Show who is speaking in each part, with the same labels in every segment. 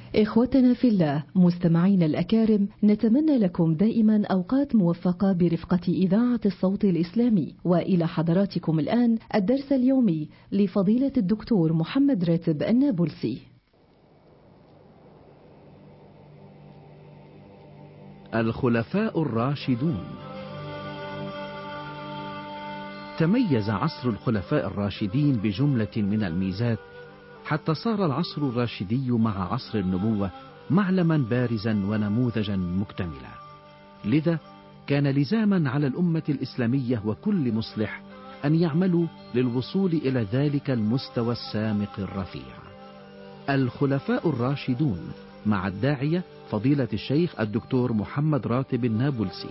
Speaker 1: إخوتنا في الله، مستمعين الأكارم، نتمنى لكم دائما أوقات موفقة برفقة إذاعة الصوت الإسلامي. وإلى حضراتكم الآن الدرس اليومي لفضيلة الدكتور محمد راتب النابلسي.
Speaker 2: الخلفاء الراشدون. تميز عصر الخلفاء الراشدين بجملة من الميزات، حتى صار العصر الراشدي مع عصر النبوة معلما بارزا ونموذجا مكتملا. لذا كان لزاما على الأمة الإسلامية وكل مصلح أن يعملوا للوصول إلى ذلك المستوى السامق الرفيع. الخلفاء الراشدون مع الداعية فضيلة الشيخ الدكتور محمد راتب النابلسي.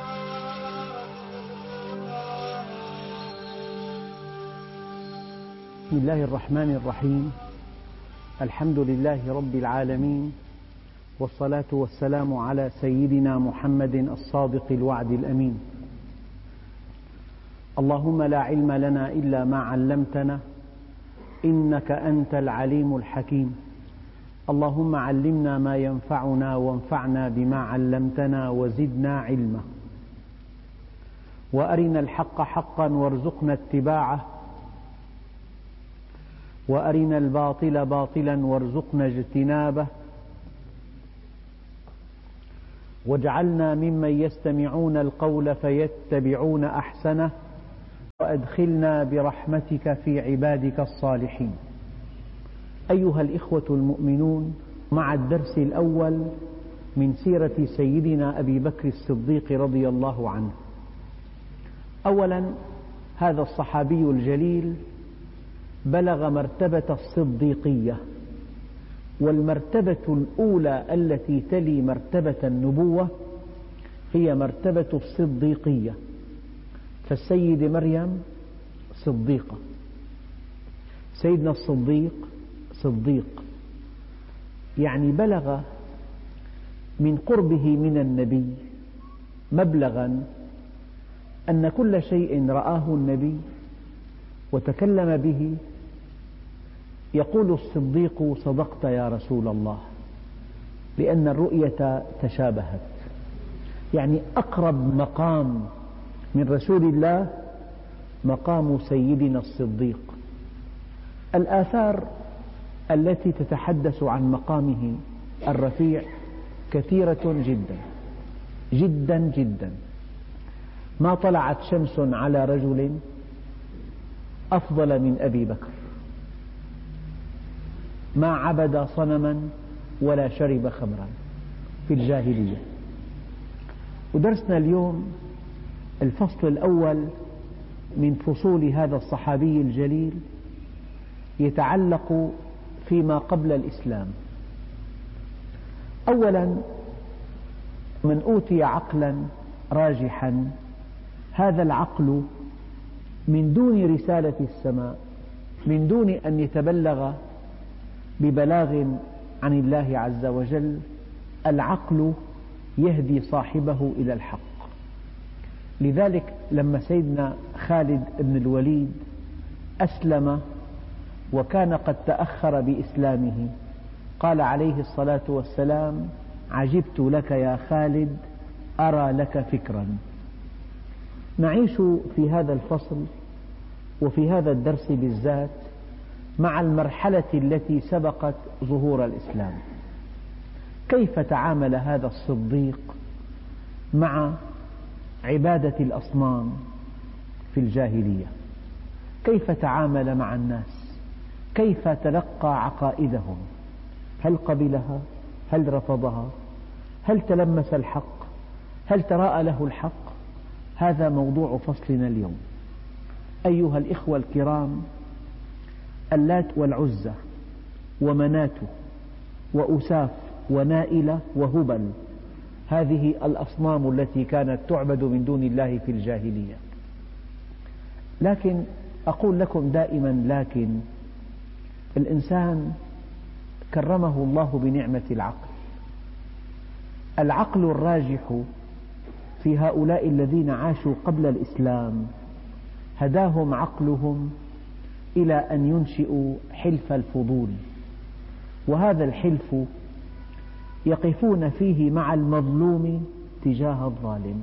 Speaker 3: بسم الله الرحمن الرحيم. الحمد لله رب العالمين، والصلاة والسلام على سيدنا محمد الصادق الوعد الأمين. اللهم لا علم لنا إلا ما علمتنا، إنك أنت العليم الحكيم. اللهم علمنا ما ينفعنا وانفعنا بما علمتنا وزدنا علما، وأرنا الحق حقا وارزقنا اتباعه، وأرنا الباطل باطلا وارزقنا اجتنابه، واجعلنا ممن يستمعون القول فيتبعون أحسنه، وأدخلنا برحمتك في عبادك الصالحين. أيها الإخوة المؤمنون، مع الدرس الأول من سيرة سيدنا أبي بكر الصديق رضي الله عنه. أولا، هذا الصحابي الجليل بلغ مرتبة الصديقية، والمرتبة الأولى التي تلي مرتبة النبوة هي مرتبة الصديقية. فالسيد مريم صديقة، سيدنا الصديق صديق، يعني بلغ من قربه من النبي مبلغا أن كل شيء رآه النبي وتكلم به يقول الصديق: صدقت يا رسول الله، لأن الرؤية تشابهت. يعني أقرب مقام من رسول الله مقام سيدنا الصديق. الآثار التي تتحدث عن مقامه الرفيع كثيرة جدا جدا جدا. ما طلعت شمس على رجل أفضل من أبي بكر، ما عبد صنما ولا شرب خمرا في الجاهلية. ودرسنا اليوم الفصل الأول من فصول هذا الصحابي الجليل، يتعلق فيما قبل الإسلام. أولا، من أوتي عقلا راجحا، هذا العقل من دون رسالة السماء، من دون أن يتبلغ ببلاغ عن الله عز وجل، العقل يهدي صاحبه إلى الحق. لذلك لما سيدنا خالد بن الوليد أسلم وكان قد تأخر بإسلامه، قال عليه الصلاة والسلام: عجبت لك يا خالد، أرى لك فكرا. نعيش في هذا الفصل وفي هذا الدرس بالذات مع المرحلة التي سبقت ظهور الإسلام. كيف تعامل هذا الصديق مع عبادة الأصنام في الجاهلية؟ كيف تعامل مع الناس؟ كيف تلقى عقائدهم؟ هل قبلها؟ هل رفضها؟ هل تلمس الحق؟ هل تراءى له الحق؟ هذا موضوع فصلنا اليوم. أيها الإخوة الكرام، اللات والعزى ومناة وأساف ونائلة وهبل، هذه الأصنام التي كانت تعبد من دون الله في الجاهلية. لكن أقول لكم دائما لكن، الإنسان كرمه الله بنعمة العقل. العقل الراجح في هؤلاء الذين عاشوا قبل الإسلام هداهم عقلهم إلى أن ينشئوا حلف الفضول. وهذا الحلف يقفون فيه مع المظلوم تجاه الظالم.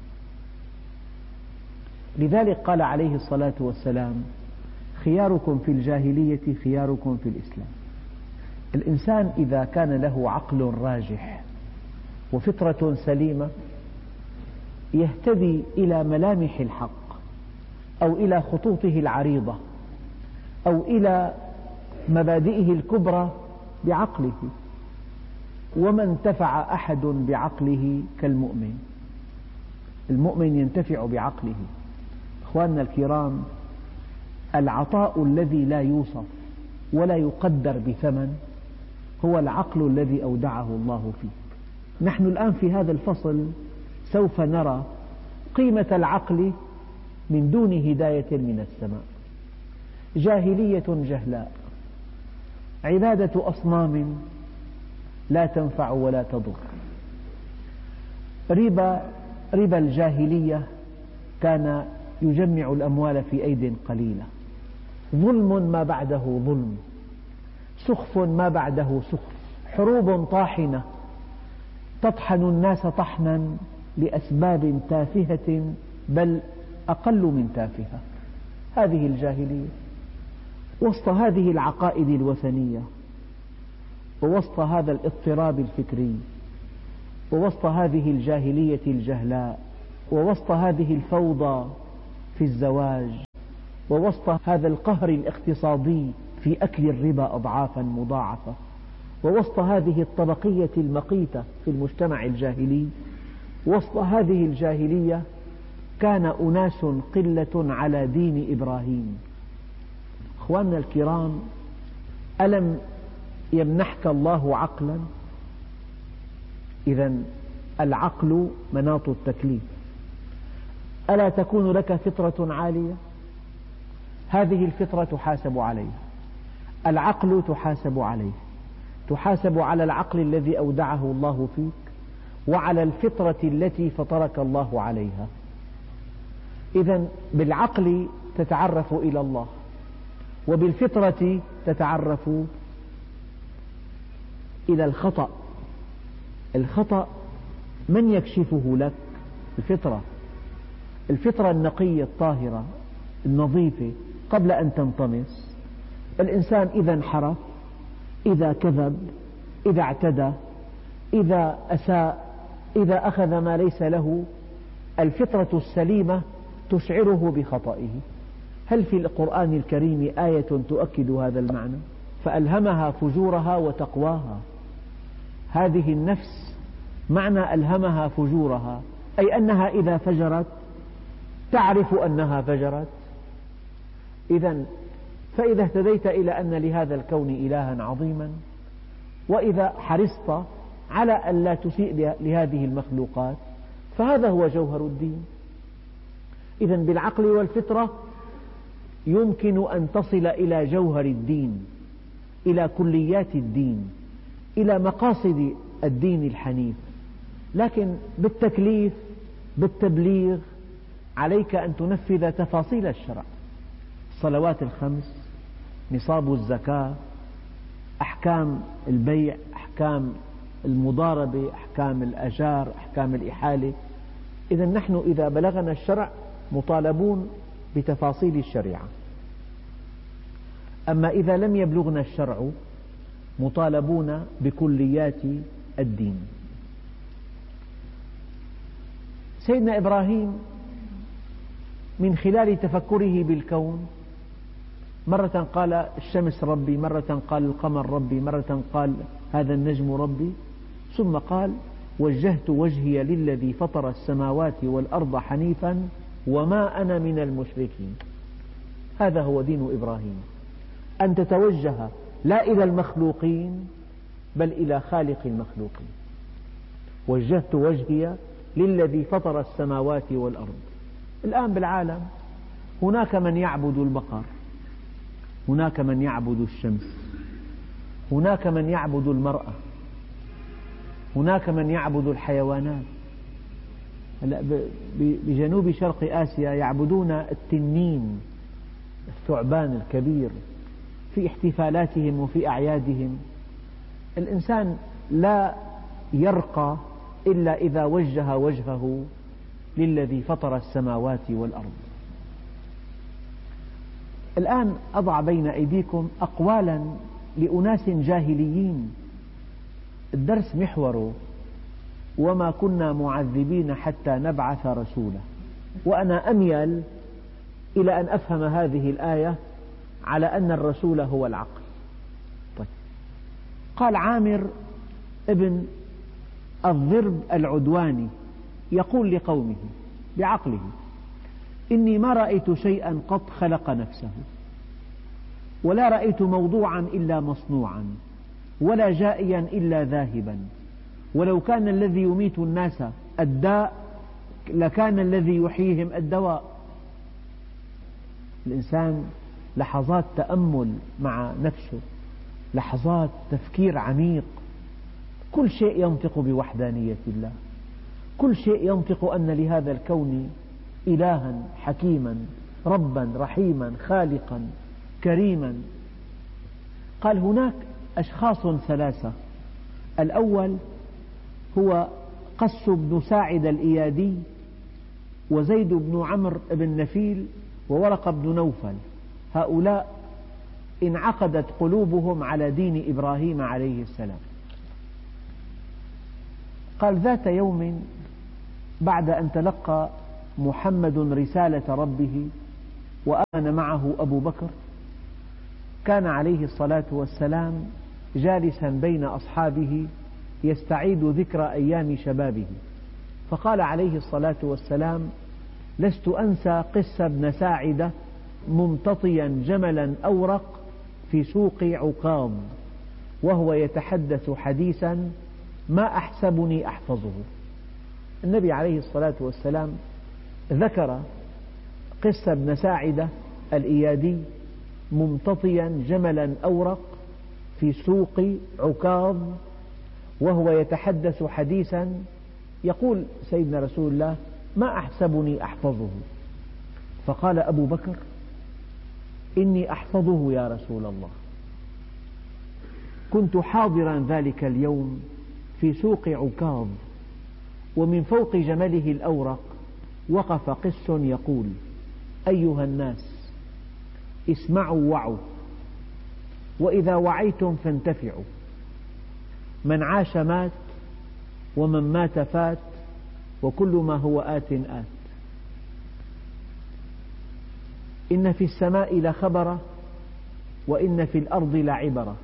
Speaker 3: لذلك قال عليه الصلاة والسلام: خياركم في الجاهلية خياركم في الإسلام. الإنسان إذا كان له عقل راجح وفطرة سليمة يهتدي إلى ملامح الحق أو إلى خطوطه العريضة أو إلى مبادئه الكبرى بعقله، وما انتفع أحد بعقله كالمؤمن. المؤمن ينتفع بعقله. أخواننا الكرام، العطاء الذي لا يوصف ولا يقدر بثمن هو العقل الذي أودعه الله فيك. نحن الآن في هذا الفصل سوف نرى قيمة العقل من دون هداية من السماء. جاهلية جهلاء، عبادة أصنام لا تنفع ولا تضر. ربا الجاهلية كان يجمع الأموال في أيد قليلة، ظلم ما بعده ظلم، سخف ما بعده سخف، حروب طاحنة تطحن الناس طحنا لأسباب تافهة بل أقل من تافهة. هذه الجاهلية. وسط هذه العقائد الوثنية، ووسط هذا الاضطراب الفكري، ووسط هذه الجاهلية الجهلاء، ووسط هذه الفوضى في الزواج، ووسط هذا القهر الاقتصادي في أكل الربا أضعافا مضاعفة، ووسط هذه الطبقية المقيتة في المجتمع الجاهلي، وسط هذه الجاهلية كان أناس قلة على دين إبراهيم. أخواننا الكرام، ألم يمنحك الله عقلا؟ إذن العقل مناط التكليف. ألا تكون لك فطرة عالية؟ هذه الفطرة تحاسب عليها، العقل تحاسب عليه، تحاسب على العقل الذي أودعه الله فيك وعلى الفطرة التي فطرك الله عليها. إذن بالعقل تتعرف إلى الله، وبالفطرة تتعرف إلى الخطأ. الخطأ من يكشفه لك؟ الفطرة النقية الطاهرة النظيفة قبل أن تنطمس. الإنسان إذا انحرف، إذا كذب، إذا اعتدى، إذا أساء، إذا أخذ ما ليس له، الفطرة السليمة تشعره بخطئه. هل في القرآن الكريم آية تؤكد هذا المعنى؟ فألهمها فجورها وتقواها. هذه النفس معنى ألهمها فجورها أي أنها إذا فجرت تعرف أنها فجرت. فإذا اهتديت إلى أن لهذا الكون إلها عظيما، وإذا حرصت على أن لا تسيء لهذه المخلوقات، فهذا هو جوهر الدين. إذن بالعقل والفطرة يمكن أن تصل إلى جوهر الدين، إلى كليات الدين، إلى مقاصد الدين الحنيف. لكن بالتكليف، بالتبليغ، عليك أن تنفذ تفاصيل الشرع: الصلوات الخمس، نصاب الزكاة، أحكام البيع، أحكام المضاربة، أحكام الأجار، أحكام الإحالة. إذن نحن إذا بلغنا الشرع مطالبون بتفاصيل الشريعة، أما إذا لم يبلغنا الشرع مطالبون بكليات الدين. سيدنا إبراهيم من خلال تفكره بالكون مرة قال الشمس ربي، مرة قال القمر ربي، مرة قال هذا النجم ربي، ثم قال وجهت وجهي للذي فطر السماوات والأرض حنيفا وما أنا من المشركين. هذا هو دين إبراهيم، أن تتوجه لا إلى المخلوقين بل إلى خالق المخلوقين. وجهت وجهي للذي فطر السماوات والأرض. الآن بالعالم هناك من يعبد البقر، هناك من يعبد الشمس، هناك من يعبد المرأة، هناك من يعبد الحيوانات. بجنوب شرق آسيا يعبدون التنين، الثعبان الكبير، في احتفالاتهم وفي أعيادهم. الإنسان لا يرقى إلا إذا وجه وجهه للذي فطر السماوات والأرض. الآن أضع بين أيديكم أقوالا لأناس جاهليين، الدرس محوره وما كنا معذبين حتى نبعث رسولا، وأنا أميل إلى أن أفهم هذه الآية على أن الرسول هو العقل. طيب. قال عامر ابن الضرب العدواني يقول لقومه بعقله: إني ما رأيت شيئا قط خلق نفسه، ولا رأيت موضوعا إلا مصنوعا، ولا جائيا إلا ذاهبا، ولو كان الذي يميت الناس الداء لكان الذي يحييهم الدواء. الإنسان لحظات تأمل مع نفسه، لحظات تفكير عميق، كل شيء ينطق بوحدانية الله، كل شيء ينطق أن لهذا الكون إلها حكيما، ربا رحيما خالقا كريما. قال هناك أشخاص ثلاثة: الأول هو قس بن ساعد الإيادي، وزيد بن عمرو بن نفيل، وورقة بن نوفل. هؤلاء انعقدت قلوبهم على دين إبراهيم عليه السلام. قال ذات يوم بعد أن تلقى محمد رسالة ربه وآمن معه أبو بكر، كان عليه الصلاة والسلام جالسا بين أصحابه يستعيد ذكرى أيام شبابه، فقال عليه الصلاة والسلام: لست أنسى قس بن ساعدة ممتطيا جملا أورق في سوق عكاظ وهو يتحدث حديثا ما أحسبني أحفظه. النبي عليه الصلاة والسلام ذكر قس بن ساعدة الإيادي ممتطيا جملا أورق في سوق عكاظ وهو يتحدث حديثا، يقول سيدنا رسول الله: ما أحسبني أحفظه. فقال أبو بكر: إني أحفظه يا رسول الله، كنت حاضرا ذلك اليوم في سوق عكاظ، ومن فوق جمله الأورق وقف قس يقول: أيها الناس، اسمعوا وعوا، وإذا وعيتم فانتفعوا، من عاش مات، ومن مات فات، وكل ما هو آت آت. إن في السماء لخبرة، وإن في الأرض لعبرة،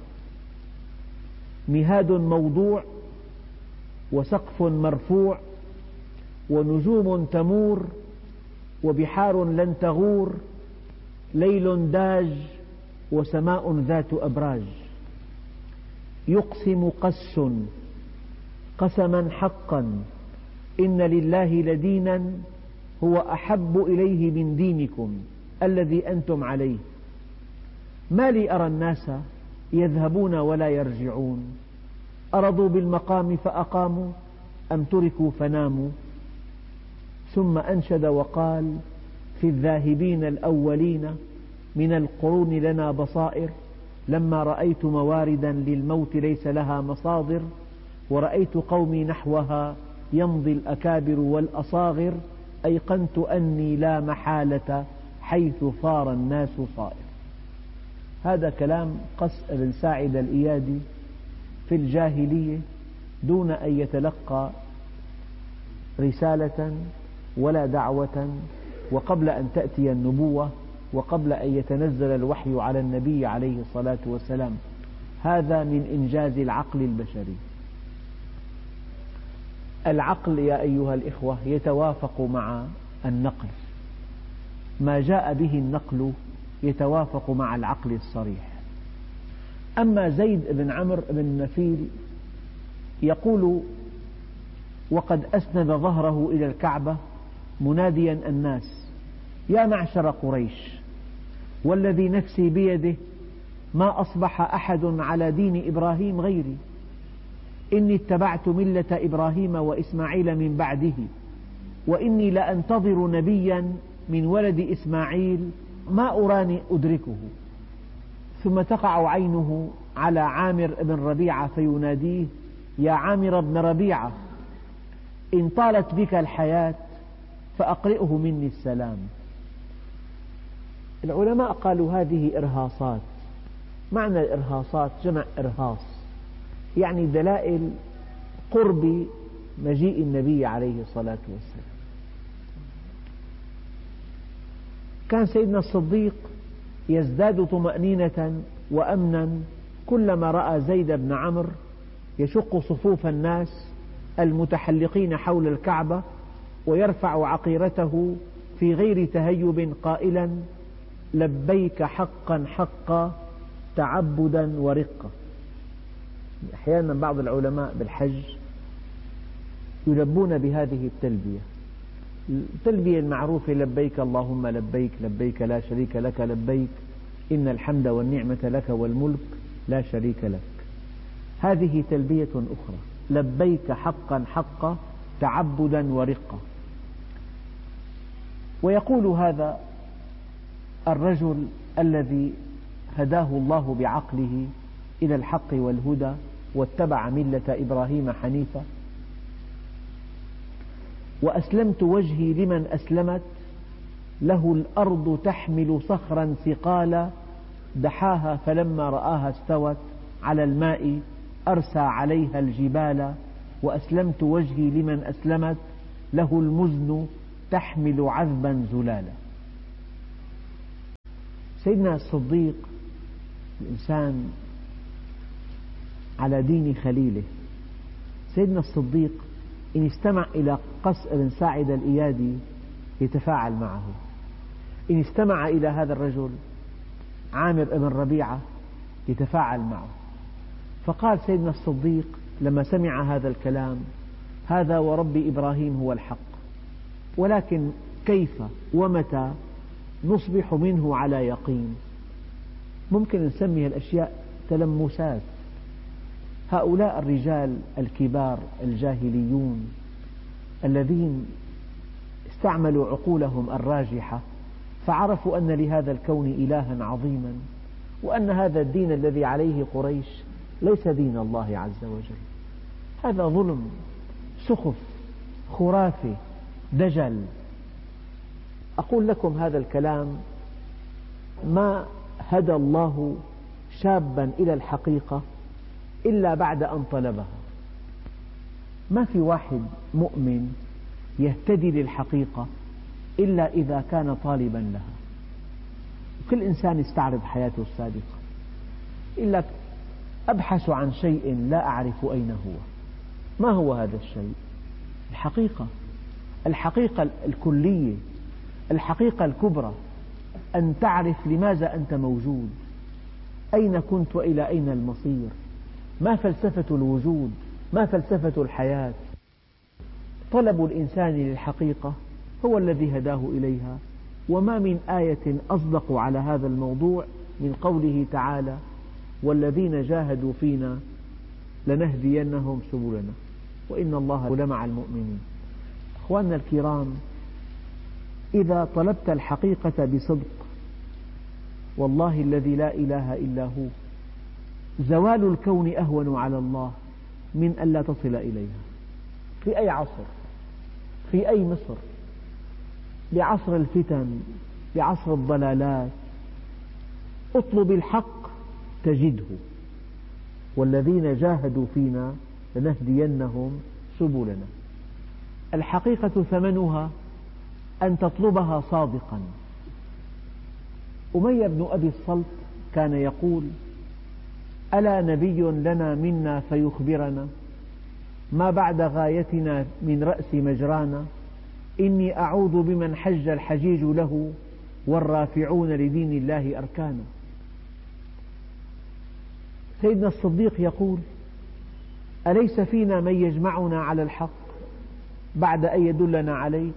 Speaker 3: مهاد موضوع، وسقف مرفوع، ونجوم تمور، وبحار لن تغور، ليل داج، وسماء ذات أبراج. يقسم قس قسما حقا، إن لله لدينا هو أحب إليه من دينكم الذي أنتم عليه. ما لي أرى الناس يذهبون ولا يرجعون، أرضوا بالمقام فأقاموا أم تركوا فناموا. ثم أنشد وقال: في الذاهبين الأولين من القرون لنا بصائر، لما رأيت مواردا للموت ليس لها مصادر، ورأيت قومي نحوها يمضي الأكابر والأصاغر، أيقنت أني لا محالة حيث صار الناس صائر. هذا كلام قس بن ساعد الإيادي في الجاهلية دون أن يتلقى رسالة ولا دعوة، وقبل أن تأتي النبوة، وقبل أن يتنزل الوحي على النبي عليه الصلاة والسلام. هذا من إنجاز العقل البشري. العقل يا أيها الإخوة يتوافق مع النقل، ما جاء به النقل يتوافق مع العقل الصريح. أما زيد بن عمرو بن نفيل يقول: وقد أسند ظهره إلى الكعبة مناديا الناس: يا معشر قريش، والذي نفسي بيده ما أصبح أحد على دين إبراهيم غيري، إني اتبعت ملة إبراهيم وإسماعيل من بعده، وإني لأنتظر نبيا من ولد إسماعيل ما أراني أدركه. ثم تقع عينه على عامر بن ربيعة فيناديه: يا عامر بن ربيعة إن طالت بك الحياة فأقرئه مني السلام. العلماء قالوا هذه إرهاصات. معنى الإرهاصات جمع إرهاص، يعني دلائل قرب مجيء النبي عليه الصلاة والسلام. كان سيدنا الصديق يزداد طمأنينة وأمنا كلما رأى زيد بن عمرو يشق صفوف الناس المتحلقين حول الكعبة ويرفع عقيرته في غير تهيب قائلا لبيك حقا حقا تعبدا ورقة. أحيانا بعض العلماء بالحج يلبون بهذه التلبية المعروفة لبيك اللهم لبيك لبيك لا شريك لك لبيك إن الحمد والنعمة لك والملك لا شريك لك. هذه تلبية أخرى، لبيك حقا حقا تعبدا ورقة. ويقول هذا الرجل الذي هداه الله بعقله إلى الحق والهدى واتبع ملة إبراهيم حنيفا: وأسلمت وجهي لمن أسلمت له الأرض تحمل صخرا ثقالا دحاها فلما رآها استوت على الماء أرسى عليها الجبال وأسلمت وجهي لمن أسلمت له المزن تحمل عذبا زلالا. سيدنا الصديق الإنسان على دين خليله. سيدنا الصديق إن استمع إلى قصر ساعد الإيادي يتفاعل معه، إن استمع إلى هذا الرجل عامر بن ربيعة يتفاعل معه. فقال سيدنا الصديق لما سمع هذا الكلام: هذا ورب إبراهيم هو الحق، ولكن كيف ومتى نصبح منه على يقين؟ ممكن نسمي الأشياء تلمسات. هؤلاء الرجال الكبار الجاهليون الذين استعملوا عقولهم الراجحة فعرفوا أن لهذا الكون إلها عظيما، وأن هذا الدين الذي عليه قريش ليس دين الله عز وجل، هذا ظلم، سخف، خرافة، دجل. أقول لكم هذا الكلام: ما هدى الله شابا إلى الحقيقة إلا بعد أن طلبها. ما في واحد مؤمن يهتدي للحقيقة إلا إذا كان طالبا لها. كل إنسان يستعرض حياته السابقة يقول لك: أبحث عن شيء لا أعرف أين هو. ما هو هذا الشيء؟ الحقيقة الكلية، الحقيقة الكبرى، أن تعرف لماذا أنت موجود، أين كنت وإلى أين المصير، ما فلسفة الوجود، ما فلسفة الحياة. طلب الإنسان للحقيقة هو الذي هداه إليها. وما من آية أصدق على هذا الموضوع من قوله تعالى: والذين جاهدوا فينا لنهدينهم سبلنا وإن الله لمع المؤمنين. أخواننا الكرام، إذا طلبت الحقيقة بصدق والله الذي لا إله إلا هو زوال الكون أهون على الله من أن لا تصل إليها. في أي عصر، في أي مصر، بعصر الفتن، بعصر الضلالات، اطلب الحق تجده. والذين جاهدوا فينا لنهدينهم سبلنا. الحقيقة ثمنها أن تطلبها صادقا. أمية بن أبي الصلت كان يقول: ألا نبي لنا منا فيخبرنا ما بعد غايتنا من رأس مجرانا إني أعوذ بمن حج الحجيج له والرافعون لدين الله أركانا. سيدنا الصديق يقول: أليس فينا من يجمعنا على الحق بعد أن يدلنا عليه؟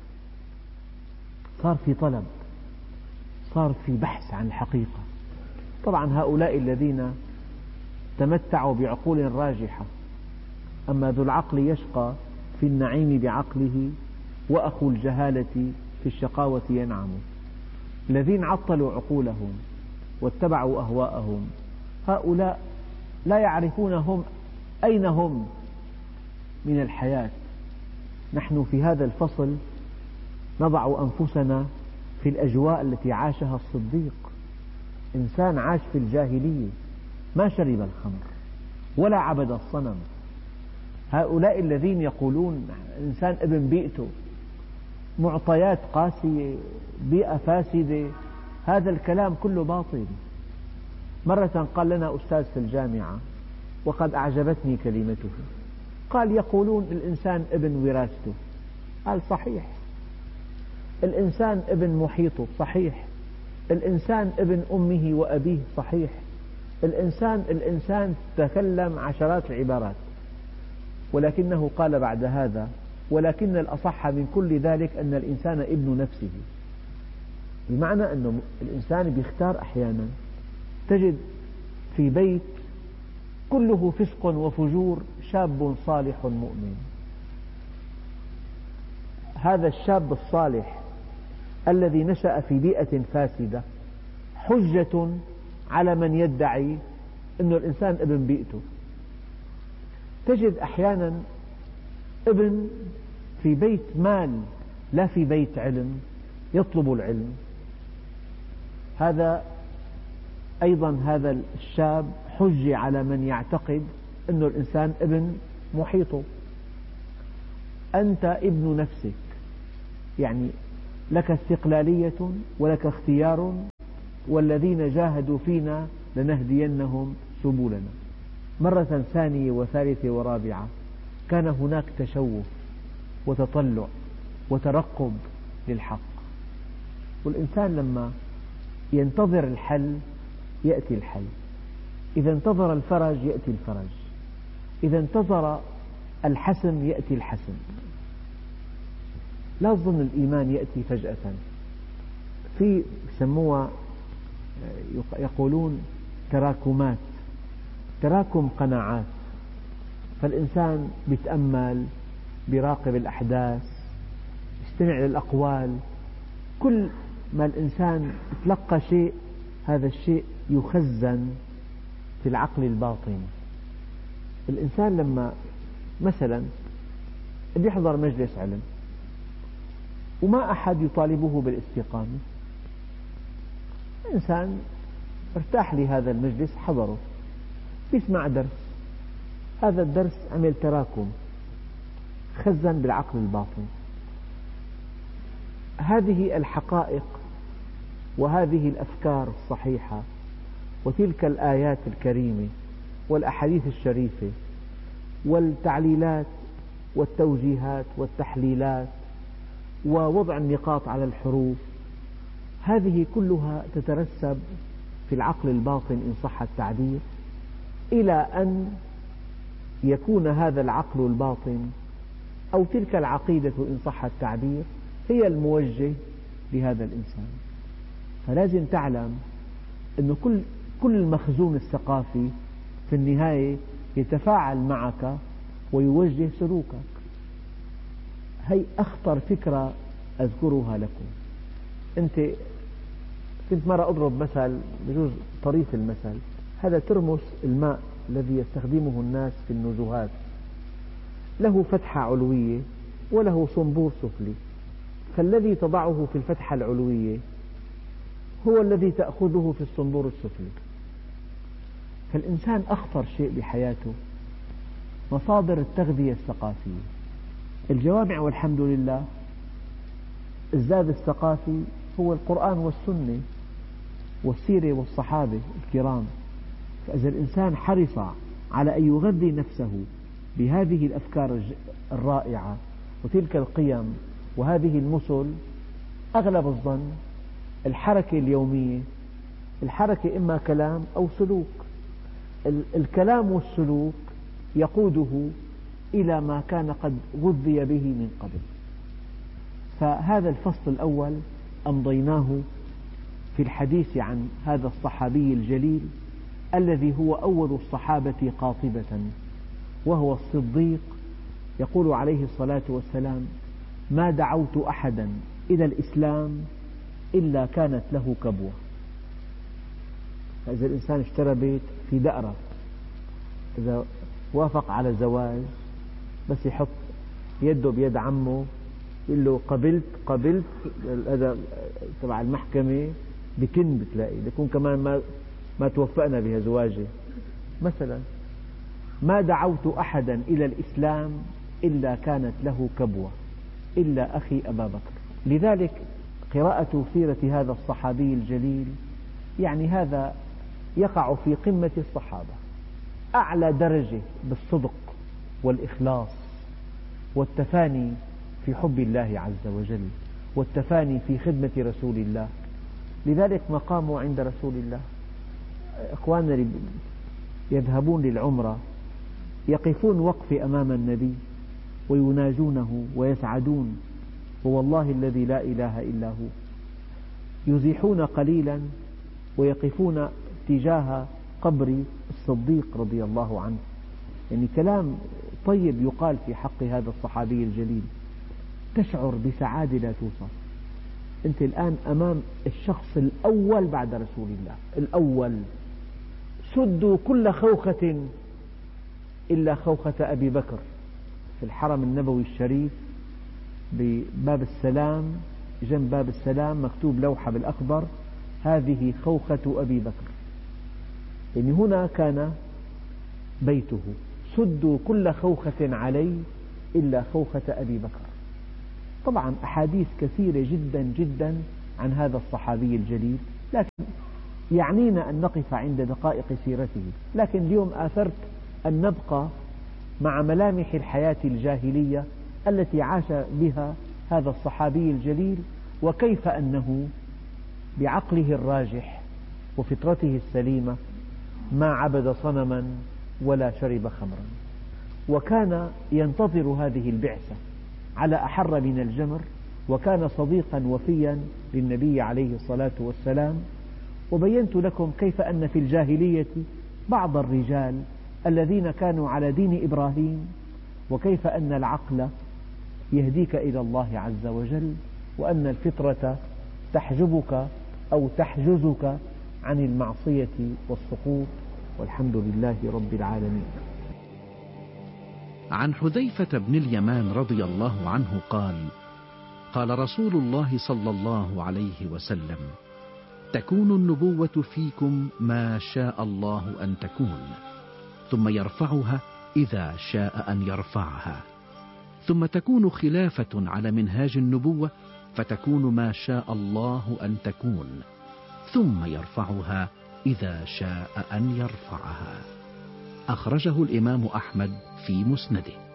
Speaker 3: صار في طلب، صار في بحث عن الحقيقة. طبعا هؤلاء الذين تمتعوا بعقول راجحة، أما ذو العقل يشقى في النعيم بعقله وأخو الجهالة في الشقاوة ينعم. الذين عطلوا عقولهم واتبعوا أهواءهم هؤلاء لا يعرفون هم أين هم من الحياة؟ نحن في هذا الفصل نضع أنفسنا في الأجواء التي عاشها الصديق. إنسان عاش في الجاهلية، ما شرب الخمر ولا عبد الصنم. هؤلاء الذين يقولون إنسان ابن بيئته، معطيات قاسية، بيئة فاسدة، هذا الكلام كله باطل. مرة قال لنا أستاذ في الجامعة وقد أعجبتني كلمته، قال يقولون الإنسان ابن وراثته. قال صحيح، الإنسان ابن محيطه، صحيح، الإنسان ابن أمه وأبيه، صحيح، الإنسان تكلم عشرات العبارات، ولكنه قال بعد هذا: ولكن الأصح من كل ذلك أن الإنسان ابن نفسه. بمعنى أن الإنسان بيختار أحيانا. تجد في بيت كله فسق وفجور شاب صالح مؤمن. هذا الشاب الصالح الذي نشأ في بيئة فاسدة حجة على من يدعي أن الإنسان ابن بيئته. تجد أحيانا ابن في بيت مال لا في بيت علم يطلب العلم، هذا أيضا هذا الشاب حجة على من يعتقد أن الإنسان ابن محيطه. أنت ابن نفسك، يعني لك استقلالية ولك اختيار، والذين جاهدوا فينا لنهدينهم سبلنا. مرة ثانية وثالثة ورابعة كان هناك تشوف وتطلع وترقب للحق، والإنسان لما ينتظر الحل يأتي الحل، إذا انتظر الفرج يأتي الفرج، إذا انتظر الحسم يأتي الحسم. لا تظن الإيمان يأتي فجأة. في يسموها يقولون تراكمات، تراكم قناعات. فالإنسان يتأمل، يراقب الأحداث، يستمع للأقوال، كل ما الإنسان يتلقى شيء هذا الشيء يخزن في العقل الباطن. الإنسان لما مثلا يحضر مجلس علم وما أحد يطالبه بالاستقامة، إنسان ارتاح لهذا المجلس، حضره، يسمع درس، هذا الدرس عمل تراكم، خزن بالعقل الباطن. هذه الحقائق وهذه الأفكار الصحيحة وتلك الآيات الكريمة والأحاديث الشريفة والتعليلات والتوجيهات والتحليلات ووضع النقاط على الحروف، هذه كلها تترسب في العقل الباطن إن صح التعبير، إلى أن يكون هذا العقل الباطن أو تلك العقيدة إن صح التعبير هي الموجه لهذا الإنسان. فلازم تعلم أن كل المخزون الثقافي في النهاية يتفاعل معك ويوجه سلوكك. هي أخطر فكرة أذكرها لكم. أنت كنت مرة أضرب مثل، بجوز طريف المثل، هذا ترمس الماء الذي يستخدمه الناس في النزهات، له فتحة علوية وله صنبور سفلي، فالذي تضعه في الفتحة العلوية هو الذي تأخذه في الصنبور السفلي. فالإنسان أخطر شيء بحياته مصادر التغذية الثقافية. الجوامع والحمد لله الزاد الثقافي هو القرآن والسنة والسيرة والصحابة الكرام. فإذا الإنسان حرص على أن يغذي نفسه بهذه الأفكار الرائعة وتلك القيم وهذه المثل، أغلب الظن الحركة اليومية، الحركة إما كلام أو سلوك، الكلام والسلوك يقوده إلى ما كان قد غذي به من قبل. فهذا الفصل الأول أمضيناه في الحديث عن هذا الصحابي الجليل الذي هو أول الصحابة قاطبة، وهو الصديق. يقول عليه الصلاة والسلام: ما دعوت أحدا إلى الإسلام إلا كانت له كبوة. فإذا الإنسان اشترى بيت في دأرة، إذا وافق على زواج، بس يحط يده بيد عمه يقول له قبلت هذا تبع المحكمة، بكن بتلاقي يكون كمان ما توفقنا بهالزواجة. مثلا ما دعوت أحدا إلى الإسلام إلا كانت له كبوة إلا أخي أبا بكر. لذلك قراءة سيرة هذا الصحابي الجليل يعني هذا يقع في قمة الصحابة، أعلى درجة بالصدق والإخلاص والتفاني في حب الله عز وجل والتفاني في خدمة رسول الله. لذلك مقامه عند رسول الله. إخواننا اللي يذهبون للعمرة يقفون وقف أمام النبي ويناجونه ويسعدون، ووالله الذي لا إله إلا هو، يزيحون قليلا ويقفون تجاه قبر الصديق رضي الله عنه. يعني كلام طيب يقال في حق هذا الصحابي الجليل، تشعر بسعادة لا توصف. أنت الآن أمام الشخص الأول بعد رسول الله، الأول. سدوا كل خوخة إلا خوخة أبي بكر في الحرم النبوي الشريف بباب السلام، جنب باب السلام مكتوب لوحة بالأخضر: هذه خوخة أبي بكر. يعني هنا كان بيته. سدوا كل خوخة علي إلا خوخة أبي بكر. طبعا أحاديث كثيرة جدا جدا عن هذا الصحابي الجليل، لكن يعنينا أن نقف عند دقائق سيرته. لكن اليوم آثرت أن نبقى مع ملامح الحياة الجاهلية التي عاش بها هذا الصحابي الجليل، وكيف أنه بعقله الراجح وفطرته السليمة ما عبد صنما ولا شرب خمرا، وكان ينتظر هذه البعثة على أحر من الجمر، وكان صديقا وفيا للنبي عليه الصلاة والسلام. وبينت لكم كيف أن في الجاهلية بعض الرجال الذين كانوا على دين إبراهيم، وكيف أن العقل يهديك إلى الله عز وجل، وأن الفطرة تحجبك أو تحجزك عن المعصية والسقوط. والحمد لله رب العالمين.
Speaker 2: عن حذيفة بن اليمان رضي الله عنه قال: قال رسول الله صلى الله عليه وسلم: تكون النبوة فيكم ما شاء الله أن تكون، ثم يرفعها إذا شاء أن يرفعها، ثم تكون خلافة على منهاج النبوة فتكون ما شاء الله أن تكون، ثم يرفعها إذا شاء أن يرفعها. أخرجه الإمام أحمد في مسنده.